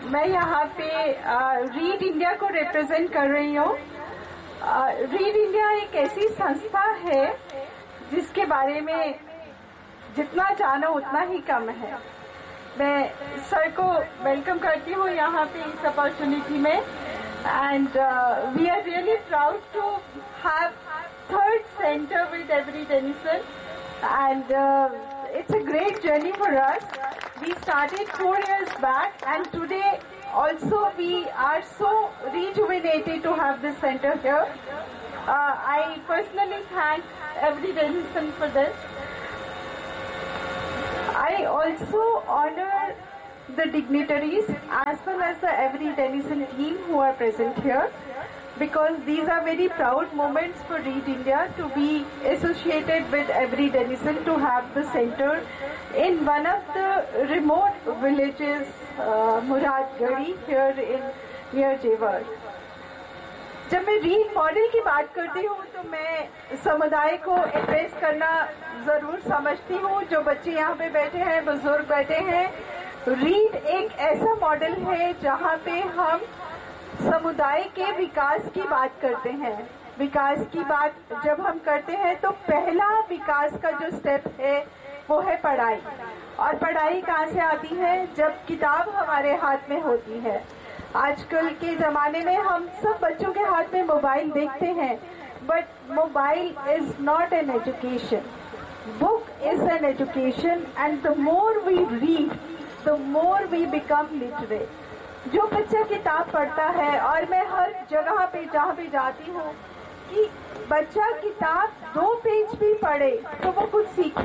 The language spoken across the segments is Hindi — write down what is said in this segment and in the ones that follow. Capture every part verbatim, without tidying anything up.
मैं यहाँ पे रीड इंडिया को रिप्रेजेंट कर रही हूँ। रीड इंडिया एक ऐसी संस्था है जिसके बारे में जितना जानो उतना ही कम है। मैं सर को वेलकम करती हूँ यहाँ पे इस अपॉर्चुनिटी में, and we are really proud to have third centre with every Denison, and it's a great journey for us. We started four years back, and today also we are so rejuvenated to have this center here. Uh, I personally thank every denizen for this. I also honor the dignitaries as well as the every denizen team who are present here, because these are very proud moments for Read India to be associated with every denizen, to have the center in one of the remote villages, uh, Muradgadi, here in near Jewar. जब मैं रीड मॉडल की बात करती हूँ तो मैं समुदाय को एड्रेस करना जरूर समझती हूँ। जो बच्चे यहाँ पे बैठे हैं, बुजुर्ग बैठे हैं, रीड एक ऐसा मॉडल है जहाँ पे हम समुदाय के विकास की बात करते हैं। विकास की बात जब हम करते हैं तो पहला विकास का जो स्टेप है वो है पढ़ाई। और पढ़ाई कहाँ से आती है? जब किताब हमारे हाथ में होती है। आजकल के जमाने में हम सब बच्चों के हाथ में मोबाइल देखते हैं, but mobile is not an education, book is an education, and the more we read the more we become literate. जो बच्चा किताब पढ़ता है, और मैं हर जगह पे जहाँ पे जाती हूँ कि बच्चा किताब दो पेज भी पढ़े तो वो कुछ सीखे।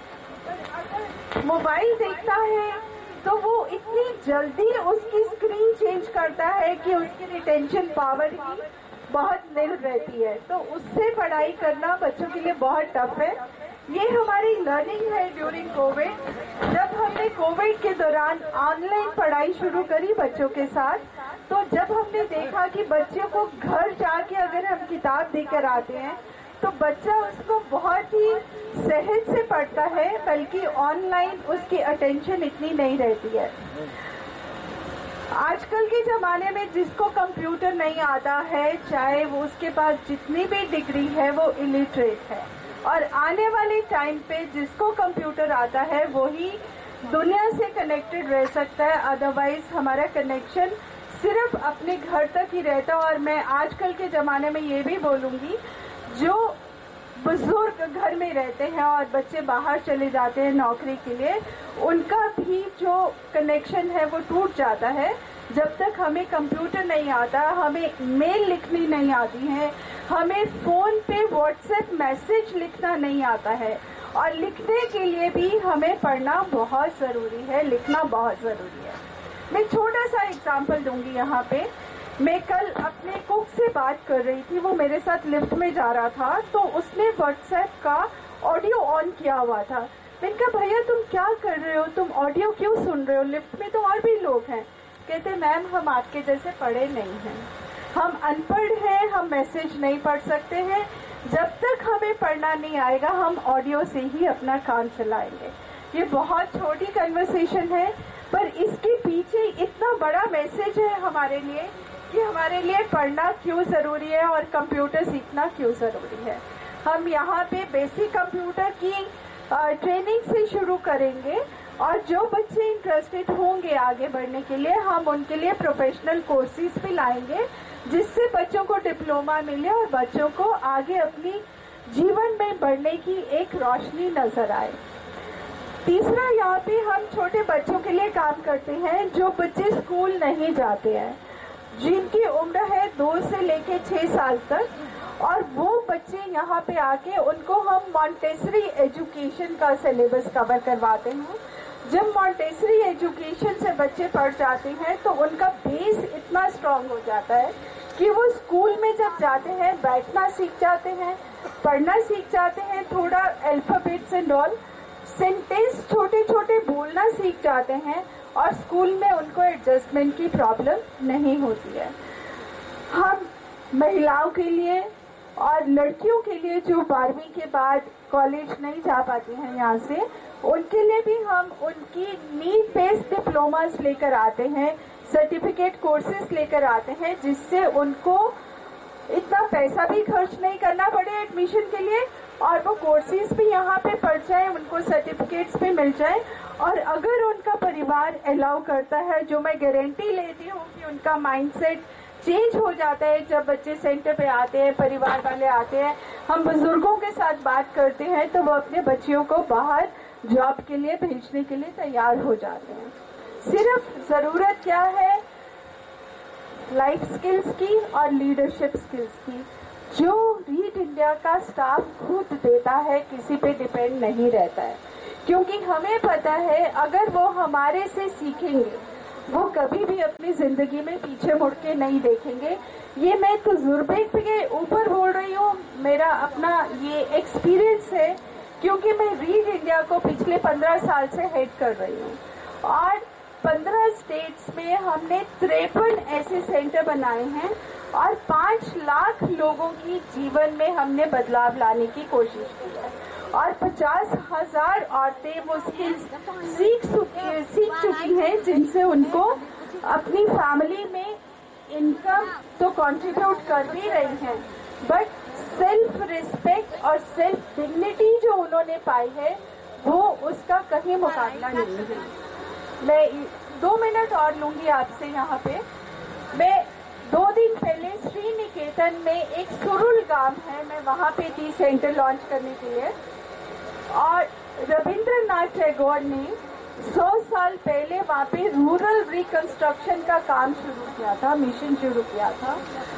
मोबाइल देखता है तो वो इतनी जल्दी उसकी स्क्रीन चेंज करता है कि उसकी रिटेंशन पावर ही बहुत नील रहती है। तो उससे पढ़ाई करना बच्चों के लिए बहुत टफ है। ये हमारी लर्निंग है ड्यूरिंग कोविड। जब हमने कोविड के दौरान ऑनलाइन पढ़ाई शुरू करी बच्चों के साथ, तो जब हमने देखा कि बच्चों को घर जाके अगर हम किताब देकर आते हैं तो बच्चा उसको बहुत ही सहज से पढ़ता है, बल्कि ऑनलाइन उसकी अटेंशन इतनी नहीं रहती है। आजकल के जमाने में जिसको कंप्यूटर नहीं आता है, चाहे वो उसके पास जितनी भी डिग्री है, वो इलिटरेट है। और आने वाले टाइम पे जिसको कंप्यूटर आता है वो ही दुनिया से कनेक्टेड रह सकता है, अदरवाइज हमारा कनेक्शन सिर्फ अपने घर तक ही रहता है। और मैं आजकल के जमाने में ये भी बोलूंगी, जो बुजुर्ग घर में रहते हैं और बच्चे बाहर चले जाते हैं नौकरी के लिए, उनका भी जो कनेक्शन है वो टूट जाता है। जब तक हमें कंप्यूटर नहीं आता, हमें मेल लिखनी नहीं आती है, हमें फोन पे व्हाट्सएप मैसेज लिखना नहीं आता है, और लिखने के लिए भी हमें पढ़ना बहुत जरूरी है, लिखना बहुत जरूरी है। मैं छोटा सा एग्जाम्पल दूंगी यहाँ पे। मैं कल अपने कुक से बात कर रही थी, वो मेरे साथ लिफ्ट में जा रहा था, तो उसने व्हाट्सएप का ऑडियो ऑन किया हुआ था। मैंने कहा, भैया तुम क्या कर रहे हो, तुम ऑडियो क्यों सुन रहे हो, लिफ्ट में तो और भी लोग हैं। कहते, मैम हम आपके जैसे पढ़े नहीं हैं, हम अनपढ़ हैं, हम मैसेज नहीं पढ़ सकते हैं। जब तक हमें पढ़ना नहीं आएगा हम ऑडियो से ही अपना काम चलाएंगे। ये बहुत छोटी कन्वर्सेशन है, पर इसके पीछे इतना बड़ा मैसेज है हमारे लिए कि हमारे लिए पढ़ना क्यों जरूरी है और कंप्यूटर सीखना क्यों जरूरी है। हम यहाँ पे बेसिक कंप्यूटर की ट्रेनिंग से शुरू करेंगे, और जो बच्चे इंटरेस्टेड होंगे आगे बढ़ने के लिए, हम उनके लिए प्रोफेशनल कोर्सेज भी लाएंगे, जिससे बच्चों को डिप्लोमा मिले और बच्चों को आगे अपनी जीवन में बढ़ने की एक रोशनी नजर आए। तीसरा, यहाँ पे हम छोटे बच्चों के लिए काम करते हैं, जो बच्चे स्कूल नहीं जाते हैं, जिनकी उम्र है दो से लेके छह साल तक, और वो बच्चे यहाँ पे आके उनको हम मॉन्टेसरी एजुकेशन का सिलेबस कवर करवाते हैं। जब मॉन्टेसरी एजुकेशन से बच्चे पढ़ जाते हैं तो उनका बेस इतना स्ट्रांग हो जाता है कि वो स्कूल में जब जाते हैं बैठना सीख जाते हैं, पढ़ना सीख जाते हैं, थोड़ा अल्फाबेट्स एंड ऑल, सेंटेंस छोटे छोटे बोलना सीख जाते हैं, और स्कूल में उनको एडजस्टमेंट की प्रॉब्लम नहीं होती है। हम महिलाओं के लिए और लड़कियों के लिए जो बारहवीं के बाद कॉलेज नहीं जा पाती हैं यहाँ से, उनके लिए भी हम उनकी नीड बेस्ड डिप्लोमास लेकर आते हैं, सर्टिफिकेट कोर्सेज लेकर आते हैं, जिससे उनको इतना पैसा भी खर्च नहीं करना पड़े एडमिशन के लिए और वो कोर्सेज भी यहाँ पे पढ़ जाए, उनको सर्टिफिकेट्स भी मिल जाए। और अगर उनका परिवार अलाउ करता है, जो मैं गारंटी लेती हूँ कि उनका माइंडसेट चेंज हो जाता है जब बच्चे सेंटर पे आते हैं, परिवार वाले आते हैं, हम बुजुर्गों के साथ बात करते हैं तो वो अपने बच्चियों को बाहर जॉब के लिए भेजने के लिए तैयार हो जाते हैं। सिर्फ जरूरत क्या है, लाइफ स्किल्स की और लीडरशिप स्किल्स की, जो रीड इंडिया का स्टाफ खुद देता है, किसी पे डिपेंड नहीं रहता है। क्योंकि हमें पता है अगर वो हमारे से सीखेंगे, वो कभी भी अपनी जिंदगी में पीछे मुड़ के नहीं देखेंगे। ये मैं तजुर्बे के ऊपर बोल रही हूँ, मेरा अपना ये एक्सपीरियंस है, क्योंकि मैं रीड इंडिया को पिछले पंद्रह साल से हेड कर रही हूँ और पंद्रह स्टेट्स में हमने तिरपन ऐसे सेंटर बनाए हैं और पांच लाख लोगों की जीवन में हमने बदलाव लाने की कोशिश की है और पचास हजार औरतें वो स्किल्स सीख सीख चुकी हैं, जिनसे उनको अपनी फैमिली में इनकम तो कंट्रीब्यूट कर भी रही हैं, बट सेल्फ रिस्पेक्ट और सेल्फ डिग्निटी जो उन्होंने पाई है वो उसका कहीं मुकाबला नहीं है। मैं दो मिनट और लूंगी आपसे यहाँ पे। मैं दो दिन पहले श्री निकेतन में एक सुरुल गांव है, मैं वहाँ पे थी सेंटर लॉन्च करने के लिए और रविंद्रनाथ टैगोर ने सौ साल पहले वहाँ पे रूरल रिकंस्ट्रक्शन का काम शुरू किया था, मिशन शुरू किया था।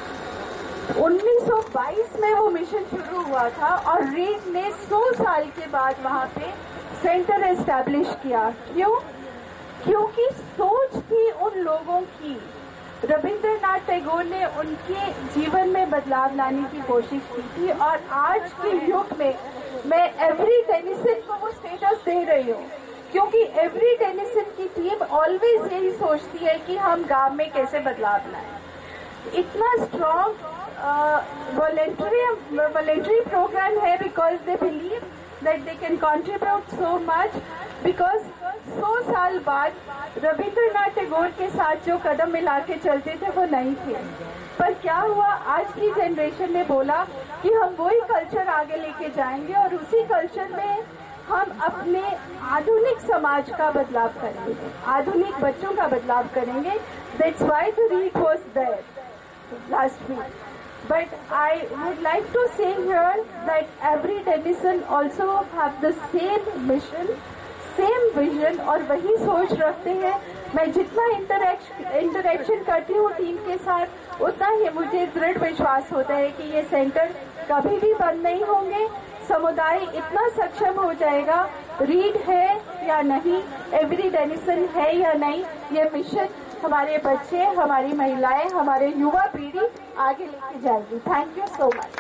उन्नीस सौ बाईस में वो मिशन शुरू हुआ था और रीड ने सौ साल के बाद वहाँ पे सेंटर एस्टैब्लिश किया। क्यों? क्योंकि सोच थी उन लोगों की, रविंद्रनाथ टैगोर ने उनके जीवन में बदलाव लाने की कोशिश की थी और आज के युग में मैं एवरी टेनिसन को वो स्टेटस दे रही हूँ, क्योंकि एवरी टेनिसन की टीम ऑलवेज यही सोचती है कि हम गांव में कैसे बदलाव लाएं। इतना स्ट्रॉन्ग वॉलेंटरी वॉलेंटरी प्रोग्राम है because they believe that they can contribute so much, because सौ साल बाद रविंद्रनाथ टैगोर के साथ जो कदम मिला के चलते थे वो नहीं थे। पर क्या हुआ, आज की जनरेशन ने बोला कि हम वही कल्चर आगे लेके जाएंगे और उसी कल्चर में हम अपने आधुनिक समाज का बदलाव करेंगे, आधुनिक बच्चों का बदलाव करेंगे। That's why the read was there last week. But I would like to say here that every denizen also have the same mission, same vision और वही सोच रखते हैं। मैं जितना इंटरेक्शन करती हूँ टीम के साथ, उतना ही मुझे दृढ़ विश्वास होता है कि ये सेंटर कभी भी बंद नहीं होंगे। समुदाय इतना सक्षम हो जाएगा, रीड है या नहीं, एवरी डेनिसन है या नहीं, ये मिशन हमारे बच्चे, हमारी महिलाएं, हमारे युवा पीढ़ी आगे लेके जाएगी। Thank you so much.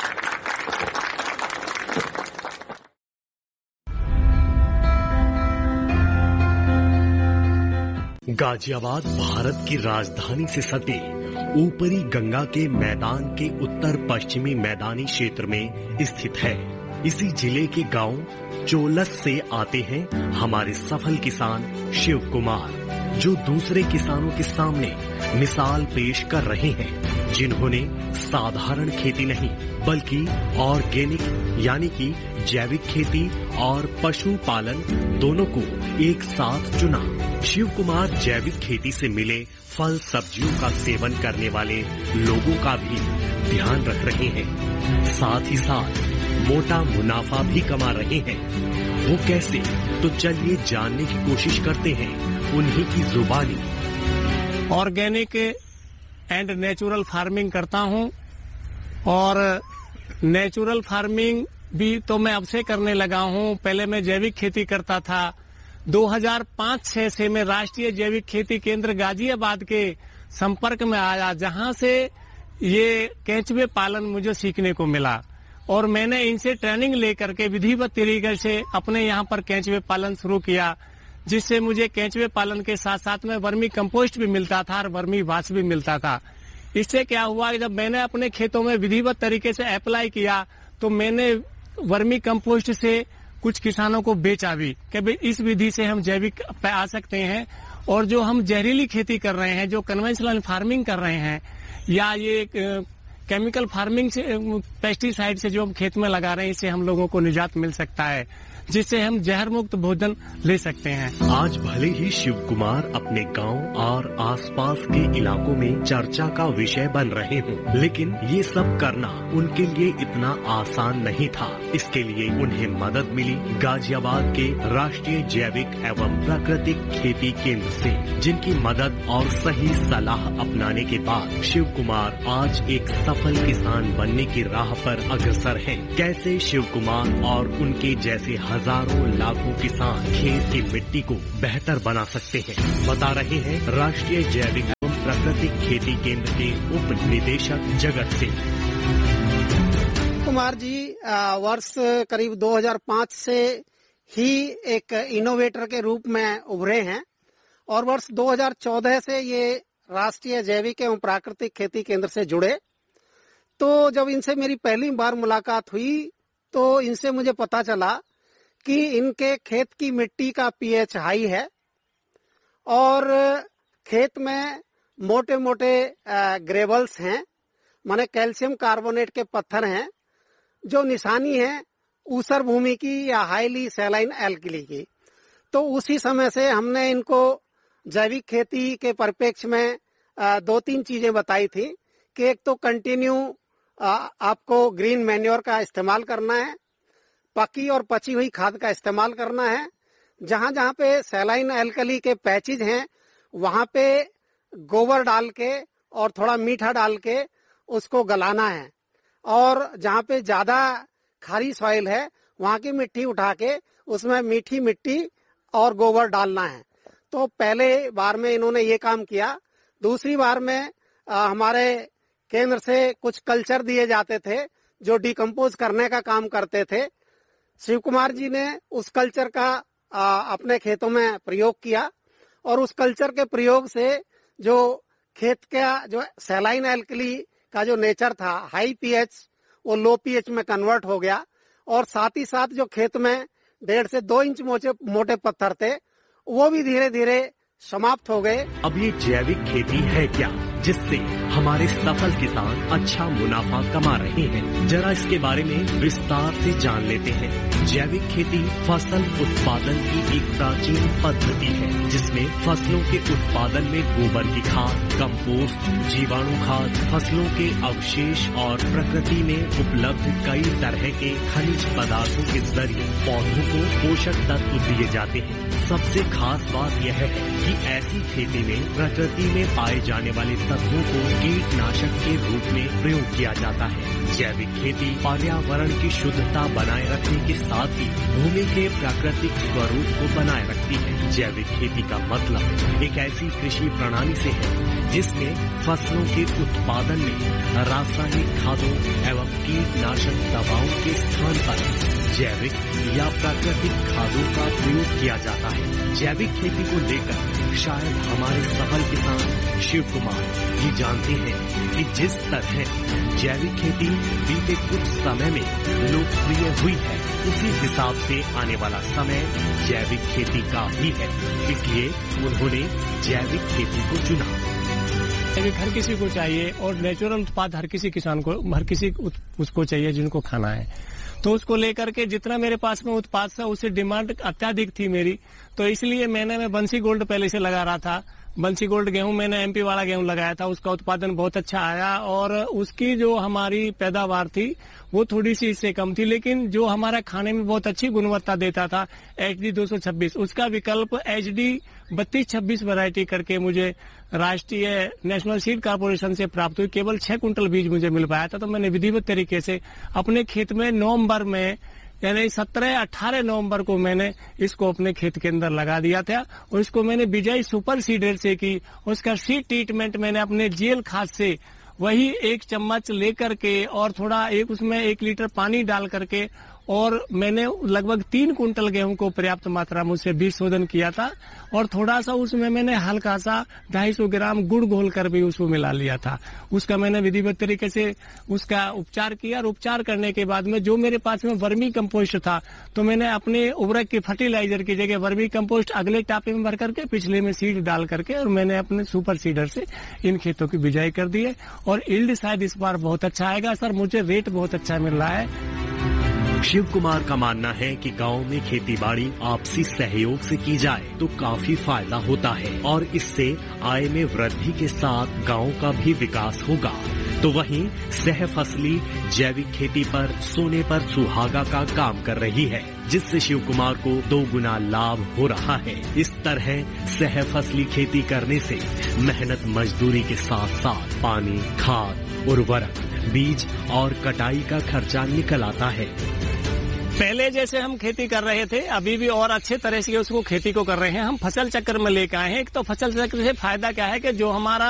Ghaziabad Bharat की राजधानी से सटे ऊपरी गंगा के मैदान के उत्तर पश्चिमी मैदानी क्षेत्र में स्थित है। इसी जिले के गांव चोलस से आते हैं हमारे सफल किसान शिव कुमार, जो दूसरे किसानों के सामने मिसाल पेश कर रहे हैं, जिन्होंने साधारण खेती नहीं बल्कि ऑर्गेनिक यानी कि जैविक खेती और पशुपालन दोनों को एक साथ चुना। शिव कुमार जैविक खेती से मिले फल सब्जियों का सेवन करने वाले लोगों का भी ध्यान रख रहे हैं, साथ ही साथ मोटा मुनाफा भी कमा रहे हैं। वो कैसे, तो चलिए जानने की कोशिश करते हैं उन्हीं की जुबानी। ऑर्गेनिक एंड नेचुरल फार्मिंग करता हूं और नेचुरल फार्मिंग भी तो मैं अब से करने लगा हूं। पहले मैं जैविक खेती करता था। दो हज़ार पाँच छह से मैं राष्ट्रीय जैविक खेती केंद्र गाजियाबाद के संपर्क में आया, जहां से ये केंचुए पालन मुझे सीखने को मिला और मैंने इनसे ट्रेनिंग लेकर के विधिवत तरीके से अपने यहाँ पर केंचुए पालन शुरू किया, जिससे मुझे केंचुए पालन के साथ साथ में वर्मी कंपोस्ट भी मिलता था और वर्मी वाश भी मिलता था। इससे क्या हुआ कि जब मैंने अपने खेतों में विधिवत तरीके से अप्लाई किया तो मैंने वर्मी कंपोस्ट से कुछ किसानों को बेचा भी कि भाई इस विधि से हम जैविक पे आ सकते हैं और जो हम जहरीली खेती कर रहे हैं, जो कन्वेंशनल फार्मिंग कर रहे हैं, या ये केमिकल फार्मिंग से, पेस्टिसाइड से जो हम खेत में लगा रहे हैं, इससे हम लोगों को निजात मिल सकता है, जिससे हम जहर मुक्त भोजन ले सकते हैं। आज भले ही शिव कुमार अपने गांव और आसपास के इलाकों में चर्चा का विषय बन रहे हों, लेकिन ये सब करना उनके लिए इतना आसान नहीं था। इसके लिए उन्हें मदद मिली गाजियाबाद के राष्ट्रीय जैविक एवं प्राकृतिक खेती केंद्र से, जिनकी मदद और सही सलाह अपनाने के बाद शिव कुमार आज एक सफल किसान बनने की राह पर अग्रसर हैं। कैसे शिव कुमार और उनके जैसे हजारों लाखों किसान खेत की मिट्टी को बेहतर बना सकते हैं, बता रहे हैं राष्ट्रीय जैविक एवं प्राकृतिक खेती केंद्र के उप निदेशक जगत सिंह कुमार जी। वर्ष करीब दो हज़ार पाँच से ही एक इनोवेटर के रूप में उभरे हैं और वर्ष दो हज़ार चौदह से ये राष्ट्रीय जैविक एवं प्राकृतिक खेती केंद्र से जुड़े। तो जब इनसे मेरी पहली बार मुलाकात हुई तो इनसे मुझे पता चला कि इनके खेत की मिट्टी का पीएच हाई है और खेत में मोटे मोटे ग्रेवल्स हैं, माने कैल्शियम कार्बोनेट के पत्थर हैं, जो निशानी है ऊसर भूमि की या हाईली सैलाइन एल्कली की। तो उसी समय से हमने इनको जैविक खेती के परिप्रेक्ष्य में दो तीन चीजें बताई थी कि एक तो कंटिन्यू आपको ग्रीन मैन्योर का इस्तेमाल करना है, पकी और पची हुई खाद का इस्तेमाल करना है, जहां जहां पे सैलाइन एल्कली के पैचेज हैं वहां पे गोबर डाल के और थोड़ा मीठा डाल के उसको गलाना है, और जहां पे ज्यादा खारी सॉइल है वहां की मिट्टी उठा के उसमें मीठी मिट्टी और गोबर डालना है। तो पहले बार में इन्होंने ये काम किया। दूसरी बार में आ, हमारे केंद्र से कुछ कल्चर दिए जाते थे जो डिकम्पोज करने का काम करते थे। शिव कुमार जी ने उस कल्चर का आ, अपने खेतों में प्रयोग किया और उस कल्चर के प्रयोग से जो खेत का जो सैलाइन एल्कली का जो नेचर था, हाई पीएच, वो लो पीएच में कन्वर्ट हो गया, और साथ ही साथ जो खेत में डेढ़ से दो इंच मोटे मोटे पत्थर थे वो भी धीरे धीरे समाप्त हो गए। अब ये जैविक खेती है क्या, जिससे हमारे सफल किसान अच्छा मुनाफा कमा रहे हैं? जरा इसके बारे में विस्तार से जान लेते हैं। जैविक खेती फसल उत्पादन की एक प्राचीन पद्धति है, जिसमें फसलों के उत्पादन में गोबर की खाद, कंपोस्ट, जीवाणु खाद, फसलों के अवशेष और प्रकृति में उपलब्ध कई तरह के खनिज पदार्थों के जरिए पौधों को पोषक तत्व दिए जाते हैं। सबसे खास बात यह है कि ऐसी खेती में प्रकृति में पाए जाने वाले तत्वों को कीटनाशक के रूप में प्रयोग किया जाता है। जैविक खेती पर्यावरण की शुद्धता बनाए रखने के साथ ही भूमि के प्राकृतिक स्वरूप को बनाए रखती है। जैविक खेती का मतलब एक ऐसी कृषि प्रणाली से है जिसमें फसलों के उत्पादन में रासायनिक खादों एवं कीटनाशक दवाओं के स्थान पर जैविक या प्राकृतिक खादों का प्रयोग किया जाता है। जैविक खेती को लेकर शायद हमारे सफल किसान शिव कुमार ये जानते हैं कि जिस तरह जैविक खेती बीते कुछ समय में लोकप्रिय हुई है, उसी हिसाब से आने वाला समय जैविक खेती का भी है। इसलिए उन्होंने जैविक खेती को चुना। जैविक हर किसी को चाहिए और नेचुरल उत्पाद हर किसी किसान को, हर किसी उसको चाहिए जिनको खाना है। तो उसको लेकर के जितना मेरे पास में उत्पाद था उससे डिमांड अत्याधिक थी मेरी, तो इसलिए मैंने मैं बंसी गोल्ड पहले से लगा रहा था। बंसी गोल्ड गेहूं मैंने एमपी वाला गेहूं लगाया था, उसका उत्पादन बहुत अच्छा आया और उसकी जो हमारी पैदावार थी वो थोड़ी सी इससे कम थी, लेकिन जो हमारा खाने में बहुत अच्छी गुणवत्ता देता था एच डी दो सौ छब्बीस, उसका विकल्प एच डी बत्तीस छब्बीस वैरायटी करके मुझे राष्ट्रीय नेशनल सीड कॉर्पोरेशन से प्राप्त हुई। केवल छह कुंटल बीज मुझे मिल पाया था, तो मैंने विधिवत तरीके से अपने खेत में नवंबर में यानी सत्रह अठारह नवंबर को मैंने इसको अपने खेत के अंदर लगा दिया था और इसको मैंने बिजाई सुपर सीडर से की। उसका सीड ट्रीटमेंट मैंने अपने जीएल खाद से वही एक चम्मच लेकर के और थोड़ा एक उसमें एक लीटर पानी डाल करके और मैंने लगभग तीन कुंटल गेहूं को पर्याप्त मात्रा में उससे बीज शोधन किया था और थोड़ा सा उसमें मैंने हल्का सा ढाई सौ ग्राम गुड़ घोल कर भी उसको मिला लिया था। उसका मैंने विधिवत तरीके से उसका उपचार किया और उपचार करने के बाद में जो मेरे पास में वर्मी कंपोस्ट था तो मैंने अपने उर्वरक की फर्टिलाइजर की जगह वर्मी कंपोस्ट अगले टापे में भर करके पिछले में सीड डाल करके और मैंने अपने सुपर सीडर से इन खेतों की बिजाई कर दी है और यील्ड शायद इस बार बहुत अच्छा आएगा सर। मुझे रेट बहुत अच्छा मिल रहा है। शिव कुमार का मानना है कि गांव में खेती बाड़ी आपसी सहयोग से की जाए तो काफी फायदा होता है और इससे आय में वृद्धि के साथ गांव का भी विकास होगा। तो वहीं सह फसली जैविक खेती पर सोने पर सुहागा का काम कर रही है, जिससे शिव कुमार को दो गुना लाभ हो रहा है। इस तरह सह फसली खेती करने से मेहनत मजदूरी के साथ साथ पानी, खाद, उर्वरक, बीज और कटाई का खर्चा निकल आता है। पहले जैसे हम खेती कर रहे थे अभी भी और अच्छे तरह से उसको खेती को कर रहे हैं। हम फसल चक्र में लेकर आए हैं। एक तो फसल चक्र से फायदा क्या है कि जो हमारा